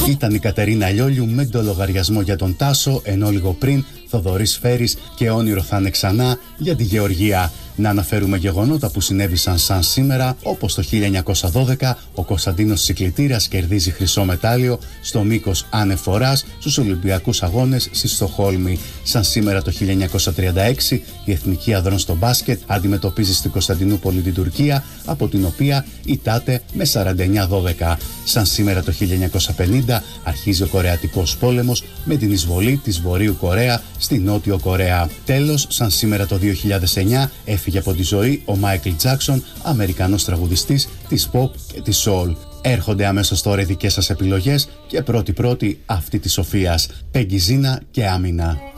Ήταν η Κατερίνα Λιόλιου με το λογαριασμό για τον Τάσο, ενώ λίγο πριν Θοδωρής Φέρης και Όνειρο θα είναι ξανά για τη Γεωργία. Να αναφέρουμε γεγονότα που συνέβησαν σαν σήμερα, όπως το 1912 ο Κωνσταντίνος Τσικλητήρας κερδίζει χρυσό μετάλλιο στο μήκος ανεφοράς στους Ολυμπιακούς Αγώνες στη Στοκχόλμη. Σαν σήμερα το 1936 η Εθνική Ανδρών στο μπάσκετ αντιμετωπίζει στην Κωνσταντινούπολη την Τουρκία, από την οποία ητάται με 49-12. Σαν σήμερα το 1950 αρχίζει ο Κορεατικός Πόλεμος με την εισβολή της Βορείου Κορέα στη Νότιο Κορέα. Τέλος, σαν σήμερα το 2009 έφυγε από τη ζωή ο Μάικλ Τζάκσον, Αμερικανός τραγουδιστής της pop και της soul. Έρχονται αμέσως τώρα οι δικές σας επιλογές και πρώτη αυτή της Σοφίας, Πέγγι Ζίνα και Άμυνα.